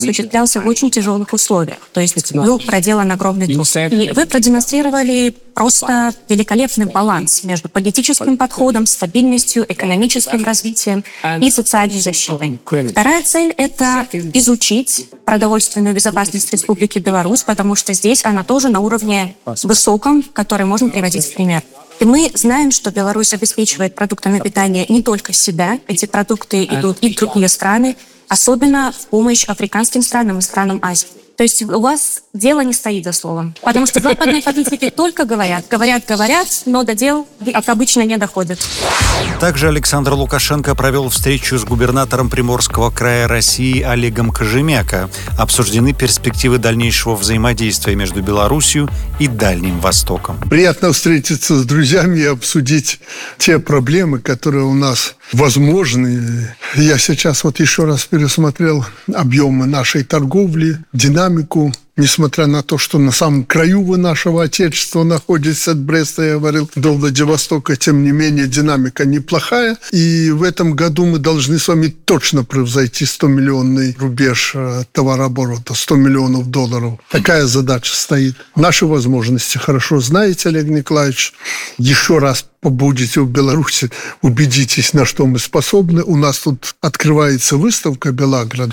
осуществлялся в очень тяжелых условиях. То есть был проделан огромный труд. И вы продемонстрировали просто великолепный баланс между политическим подходом, стабильностью, экономическим развитием и социальной защитой. Вторая цель – это изучить продовольственную безопасность Республики Беларусь, потому что здесь она тоже на уровне высоком, который можно приводить в пример. И мы знаем, что Беларусь обеспечивает продуктами питания не только себя, эти продукты идут и в другие страны, особенно в помощь африканским странам и странам Азии. То есть у вас дело не стоит за словом. Потому что западные политики только говорят, но до дел, как обычно, не доходят. Также Александр Лукашенко провел встречу с губернатором Приморского края России Олегом Кожемяко. Обсуждены перспективы дальнейшего взаимодействия между Беларусью и Дальним Востоком. Приятно встретиться с друзьями и обсудить те проблемы, которые у нас возможны. Я сейчас еще раз пересмотрел объемы нашей торговли, динамику. Несмотря на то, что на самом краю вы нашего Отечества находитесь от Бреста, я говорил, до Владивостока, тем не менее, динамика неплохая. И в этом году мы должны с вами точно превзойти 100-миллионный рубеж товарооборота, $100 миллионов. Такая задача стоит. Наши возможности хорошо знаете, Олег Николаевич. Еще раз побудете в Беларуси, убедитесь, на что мы способны. У нас тут открывается выставка «Белаград».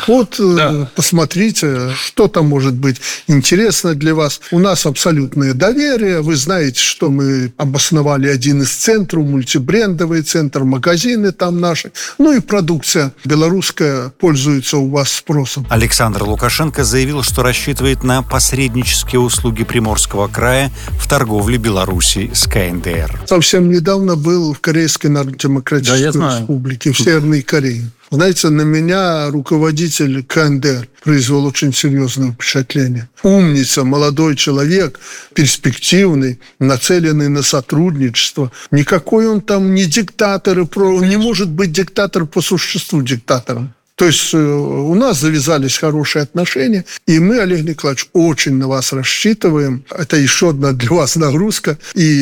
Посмотрите, что там может быть интересно для вас. У нас абсолютное доверие. Вы знаете, что мы обосновали один из центров, мультибрендовый центр, магазины там наши. И продукция белорусская пользуется у вас спросом. Александр Лукашенко заявил, что рассчитывает на посреднические услуги Приморского края в торговле Беларуси с КНДР. Совсем недавно был в Корейской Народно-Демократической Республике, в Северной Корее. Знаете, на меня руководитель КНДР произвел очень серьезное впечатление. Умница, молодой человек, перспективный, нацеленный на сотрудничество. Никакой он там не диктатор, он не может быть диктатор по существу диктатором. То есть у нас завязались хорошие отношения, и мы, Олег Николаевич, очень на вас рассчитываем. Это еще одна для вас нагрузка,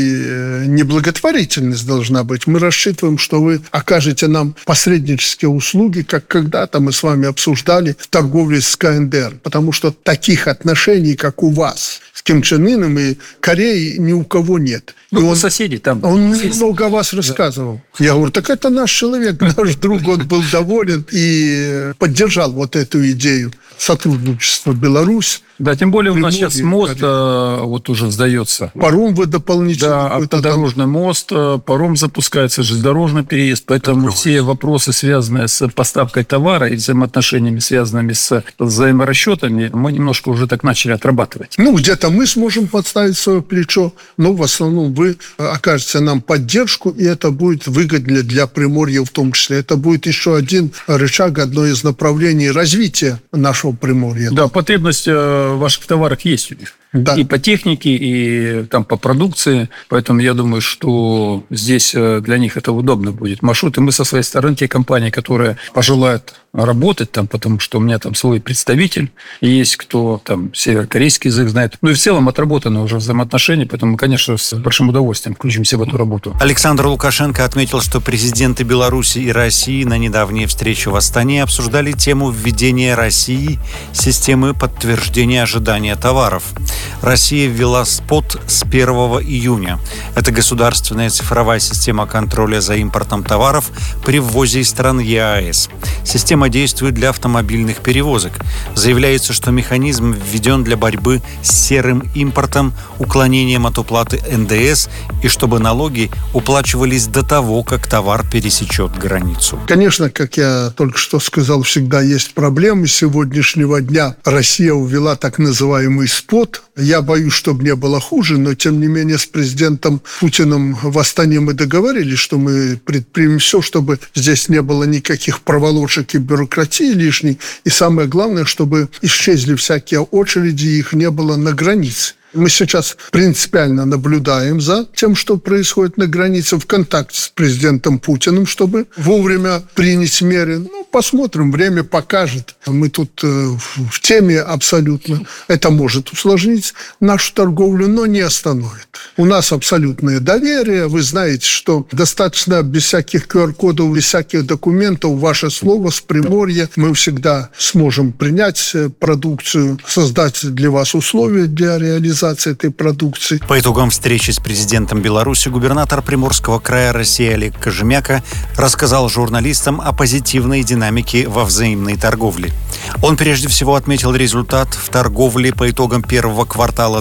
и неблаготворительность должна быть. Мы рассчитываем, что вы окажете нам посреднические услуги, как когда-то мы с вами обсуждали в торговле с КНДР, потому что таких отношений, как у вас, с Ким Чен Ыном и Кореей, ни у кого нет. Соседи там. Он много о вас рассказывал. Я говорю, так это наш человек, наш друг, он был доволен и поддержал эту идею сотрудничества Беларусь. Да, тем более у нас сейчас мост уже сдается. Паром вы дополнительно. Да, автодорожный мост, паром запускается, железнодорожный переезд. Поэтому все вопросы, связанные с поставкой товара и взаимоотношениями, связанными с взаиморасчетами, мы немножко уже так начали отрабатывать. Где-то мы сможем подставить свое плечо, но в основном вы окажете нам поддержку, и это будет выгодно для Приморья в том числе. Это будет еще один рычаг, одно из направлений развития нашего Приморья. Да, потребность в ваших товарах есть у них. Да. И по технике, и по продукции. Поэтому я думаю, что здесь для них это удобно будет. Маршруты мы со своей стороны, те компании, которые пожелают работать там, потому что у меня там свой представитель, есть кто северокорейский язык знает. И в целом отработаны уже взаимоотношения, поэтому мы, конечно, с большим удовольствием включимся в эту работу. Александр Лукашенко отметил, что президенты Беларуси и России на недавней встрече в Астане обсуждали тему введения России системы подтверждения ожидания товаров. Россия ввела СПОТ с 1 июня. Это государственная цифровая система контроля за импортом товаров при ввозе из стран ЕАЭС. Система действует для автомобильных перевозок. Заявляется, что механизм введен для борьбы с серым импортом, уклонением от уплаты НДС и чтобы налоги уплачивались до того, как товар пересечет границу. Конечно, как я только что сказал, всегда есть проблемы. С сегодняшнего дня Россия ввела так называемый СПОТ. Я боюсь, чтобы не было хуже, но, тем не менее, с президентом Путиным в Астане мы договорились, что мы предпримем все, чтобы здесь не было никаких проволочек и бюрократии лишней. И самое главное, чтобы исчезли всякие очереди, их не было на границе. Мы сейчас принципиально наблюдаем за тем, что происходит на границе, в контакте с президентом Путиным, чтобы вовремя принять меры. Посмотрим, время покажет. Мы тут в теме абсолютно. Это может усложнить нашу торговлю, но не остановит. У нас абсолютное доверие. Вы знаете, что достаточно без всяких QR-кодов, без всяких документов, ваше слово с Приморья. Мы всегда сможем принять продукцию, создать для вас условия для реализации этой продукции. По итогам встречи с президентом Беларуси губернатор Приморского края России Олег Кожемяка рассказал журналистам о позитивной динамике во взаимной торговле. Он прежде всего отметил результат в торговле по итогам первого квартала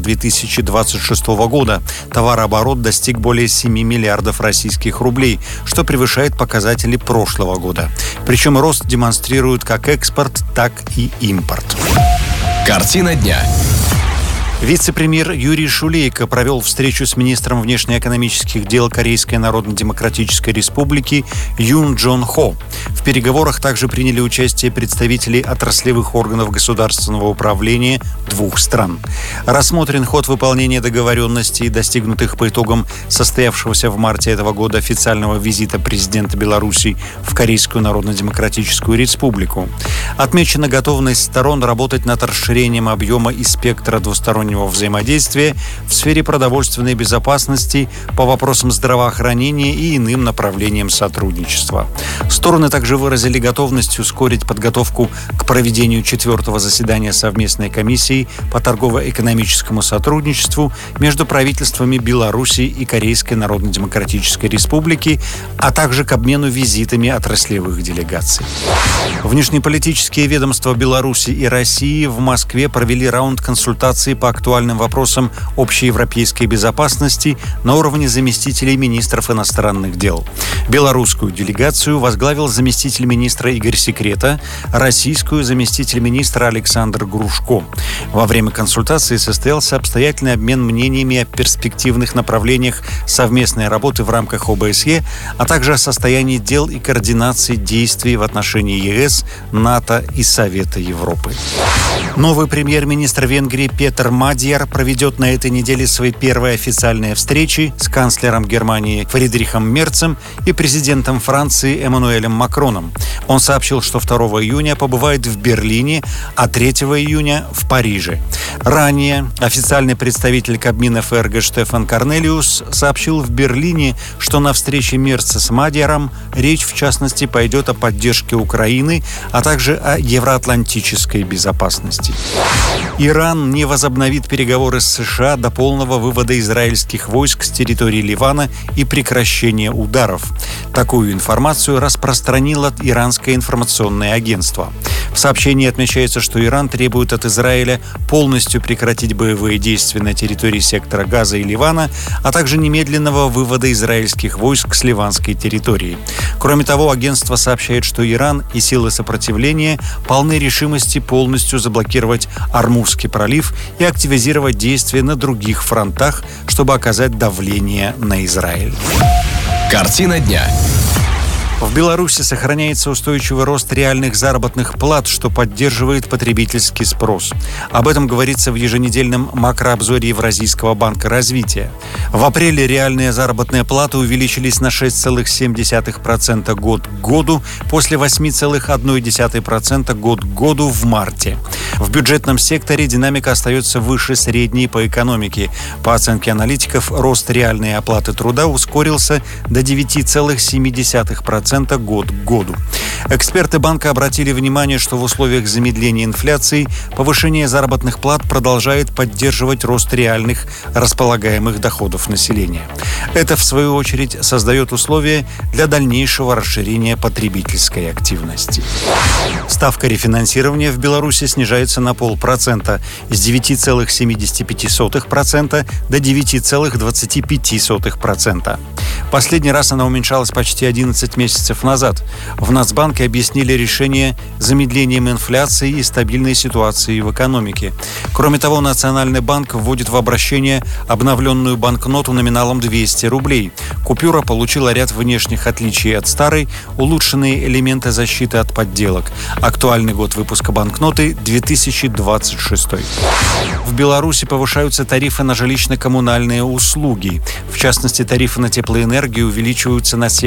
2026 года. Товарооборот достиг более 7 миллиардов российских рублей, что превышает показатели прошлого года. Причем рост демонстрирует как экспорт, так и импорт. Картина дня. Вице-премьер Юрий Шулейко провел встречу с министром внешнеэкономических дел Корейской Народно-Демократической Республики Юн Джон Хо. В переговорах также приняли участие представители отраслевых органов государственного управления двух стран. Рассмотрен ход выполнения договоренностей, достигнутых по итогам состоявшегося в марте этого года официального визита президента Беларуси в Корейскую Народно-Демократическую Республику. Отмечена готовность сторон работать над расширением объема и спектра двустороннего взаимодействия в сфере продовольственной безопасности, по вопросам здравоохранения и иным направлениям сотрудничества. Стороны также выразили готовность ускорить подготовку к проведению 4-го заседания совместной комиссии по торгово-экономическому сотрудничеству между правительствами Беларуси и Корейской Народно-Демократической Республики, а также к обмену визитами отраслевых делегаций. Внешнеполитические ведомства Беларуси и России в Москве провели раунд консультаций по актуальным вопросам общеевропейской безопасности на уровне заместителей министров иностранных дел. Белорусскую делегацию возглавил заместитель министра Игорь Секрета, российскую заместитель министра Александр Грушко. Во время консультации состоялся обстоятельный обмен мнениями о перспективных направлениях совместной работы в рамках ОБСЕ, а также о состоянии дел и координации действий в отношении ЕС, НАТО и Совета Европы. Новый премьер-министр Венгрии Петер Мадьяр проведет на этой неделе свои первые официальные встречи с канцлером Германии Фридрихом Мерцем и президентом Франции Эммануэлем Макроном. Он сообщил, что 2 июня побывает в Берлине, а 3 июня в Париже. Ранее официальный представитель Кабмина ФРГ Штефан Корнелиус сообщил в Берлине, что на встрече Мерца с Мадьяром речь, в частности, пойдет о поддержке Украины, а также о евроатлантической безопасности. Иран не возобновит переговоры с США до полного вывода израильских войск с территории Ливана и прекращения ударов. Такую информацию распространило иранское информационное агентство. В сообщении отмечается, что Иран требует от Израиля полностью прекратить боевые действия на территории сектора Газа и Ливана, а также немедленного вывода израильских войск с ливанской территории. Кроме того, агентство сообщает, что Иран и силы сопротивления полны решимости полностью заблокировать Ормузский пролив и активизировать действия на других фронтах, чтобы оказать давление на Израиль. Картина дня. В Беларуси сохраняется устойчивый рост реальных заработных плат, что поддерживает потребительский спрос. Об этом говорится в еженедельном макрообзоре Евразийского банка развития. В апреле реальные заработные платы увеличились на 6,7% год к году, после 8,1% год к году в марте. В бюджетном секторе динамика остается выше средней по экономике. По оценке аналитиков, рост реальной оплаты труда ускорился до 9,7% год к году. Эксперты банка обратили внимание, что в условиях замедления инфляции повышение заработных плат продолжает поддерживать рост реальных располагаемых доходов населения. Это, в свою очередь, создает условия для дальнейшего расширения потребительской активности. Ставка рефинансирования в Беларуси снижается на 0,5% с 9,75% до 9,25%. Последний раз она уменьшалась почти 11 месяцев назад. В Нацбанке объяснили решение замедлением инфляции и стабильной ситуацией в экономике. Кроме того, Национальный банк вводит в обращение обновленную банкноту номиналом 200 рублей. Купюра получила ряд внешних отличий от старой, улучшенные элементы защиты от подделок. Актуальный год выпуска банкноты – 2000 2026. В Беларуси повышаются тарифы на жилищно-коммунальные услуги. В частности, тарифы на теплоэнергию увеличиваются на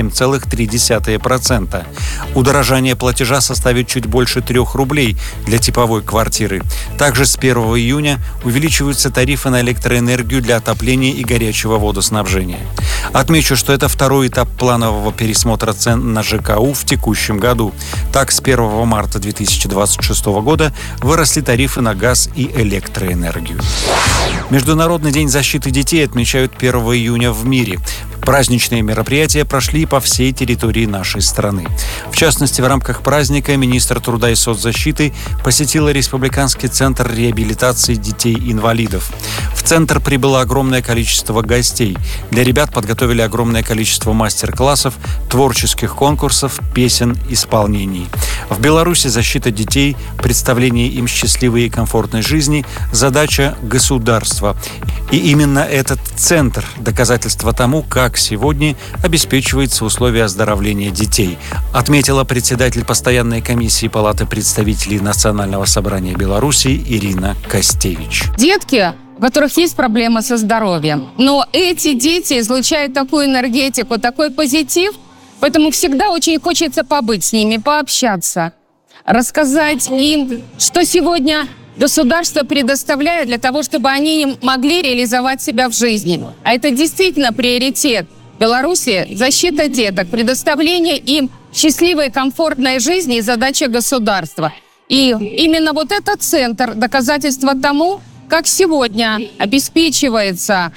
7,3%. Удорожание платежа составит чуть больше 3 рублей для типовой квартиры. Также с 1 июня увеличиваются тарифы на электроэнергию для отопления и горячего водоснабжения. Отмечу, что это второй этап планового пересмотра цен на ЖКУ в текущем году. Так, с 1 марта 2026 года выросли тарифы на газ и электроэнергию. Международный день защиты детей отмечают 1 июня в мире. Праздничные мероприятия прошли по всей территории нашей страны. В частности, в рамках праздника министр труда и соцзащиты посетила Республиканский центр реабилитации детей-инвалидов. В центр прибыло огромное количество гостей. Для ребят подготовили огромное количество мастер-классов, творческих конкурсов, песен, исполнений. В Беларуси защита детей, представление им счастливой и комфортной жизни – задача государства. И именно этот центр – доказательство тому, как сегодня обеспечивается условия оздоровления детей, отметила председатель постоянной комиссии Палаты представителей Национального собрания Беларуси Ирина Костевич. Детки, у которых есть проблемы со здоровьем, но эти дети излучают такую энергетику, такой позитив, поэтому всегда очень хочется побыть с ними, пообщаться, рассказать им, что сегодня государство предоставляет для того, чтобы они могли реализовать себя в жизни. А это действительно приоритет Беларуси – защита деток, предоставление им счастливой, комфортной жизни и задача государства. И именно вот этот центр – доказательство тому, как сегодня обеспечиваются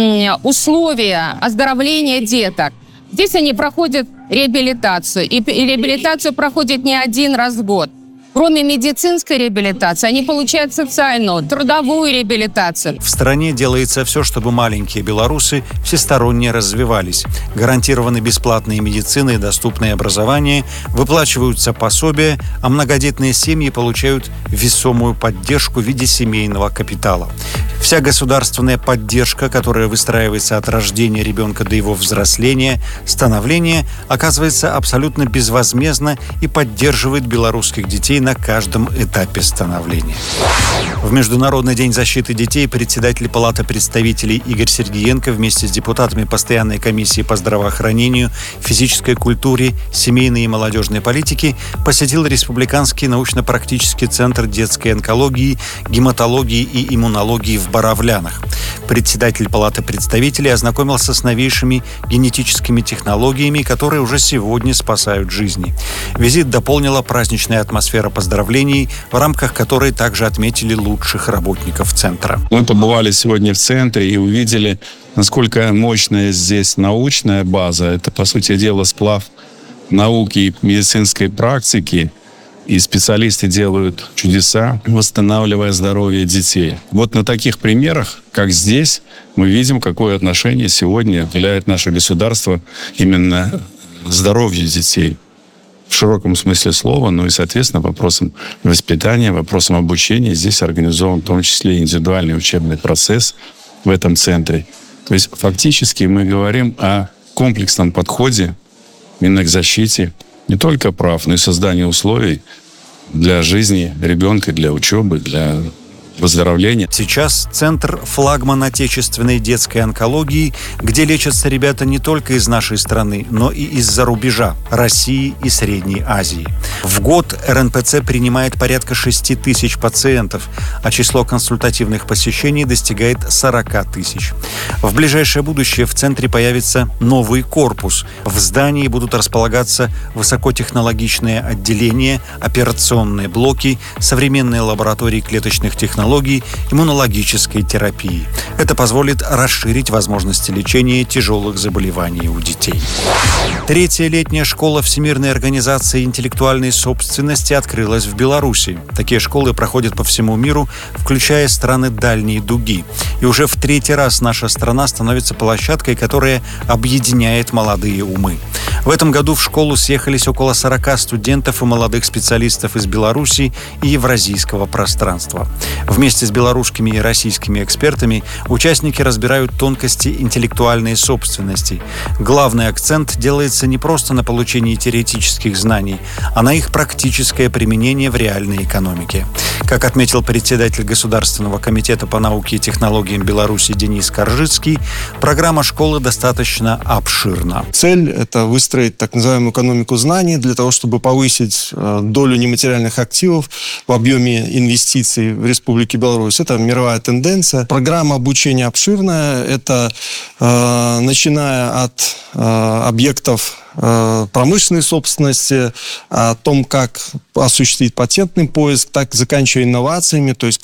условия оздоровления деток. Здесь они проходят реабилитацию, и реабилитацию проходят не один раз в год. Кроме медицинской реабилитации, они получают социальную, трудовую реабилитацию. В стране делается все, чтобы маленькие белорусы всесторонне развивались. Гарантированы бесплатные медицины и доступное образование, выплачиваются пособия, а многодетные семьи получают весомую поддержку в виде семейного капитала. Вся государственная поддержка, которая выстраивается от рождения ребенка до его взросления, становления, оказывается абсолютно безвозмездно и поддерживает белорусских детей на каждом этапе становления. В Международный день защиты детей председатель Палаты представителей Игорь Сергеенко вместе с депутатами Постоянной комиссии по здравоохранению, физической культуре, семейной и молодежной политике посетил Республиканский научно-практический центр детской онкологии, гематологии и иммунологии в Боровлянах. Председатель Палаты представителей ознакомился с новейшими генетическими технологиями, которые уже сегодня спасают жизни. Визит дополнила праздничная атмосфера поздравлений, в рамках которой также отметили лучших работников центра. Мы побывали сегодня в центре и увидели, насколько мощная здесь научная база. Это, по сути дела, сплав науки и медицинской практики. И специалисты делают чудеса, восстанавливая здоровье детей. Вот на таких примерах, как здесь, мы видим, какое отношение сегодня уделяет наше государство именно здоровью детей. В широком смысле слова, ну и, соответственно, вопросам воспитания, вопросам обучения. Здесь организован в том числе индивидуальный учебный процесс в этом центре. То есть фактически мы говорим о комплексном подходе именно к защите не только прав, но и созданию условий для жизни ребенка, для учебы, для выздоровления. Сейчас центр – флагман отечественной детской онкологии, где лечатся ребята не только из нашей страны, но и из-за рубежа – России и Средней Азии. В год РНПЦ принимает порядка 6 тысяч пациентов, а число консультативных посещений достигает 40 тысяч. В ближайшее будущее в центре появится новый корпус. В здании будут располагаться высокотехнологичные отделения, операционные блоки, современные лаборатории клеточных технологий, иммунологической терапии. Это позволит расширить возможности лечения тяжелых заболеваний у детей. Третья летняя школа Всемирной организации интеллектуальной собственности открылась в Беларуси. Такие школы проходят по всему миру, включая страны дальней дуги. И уже в 3-й раз наша страна становится площадкой, которая объединяет молодые умы. В этом году в школу съехались около 40 студентов и молодых специалистов из Беларуси и евразийского пространства. Вместе с белорусскими и российскими экспертами участники разбирают тонкости интеллектуальной собственности. Главный акцент делается не просто на получении теоретических знаний, а на их практическое применение в реальной экономике. Как отметил председатель Государственного комитета по науке и технологиям Беларуси Денис Коржицкий, программа школы достаточно обширна. Цель – это выстроить так называемую экономику знаний для того, чтобы повысить долю нематериальных активов в объеме инвестиций в Республике Беларусь. Это мировая тенденция. Программа обучения обширная. Это начиная от объектов промышленной собственности, о том, как осуществить патентный поиск, так заканчивая инновациями, то есть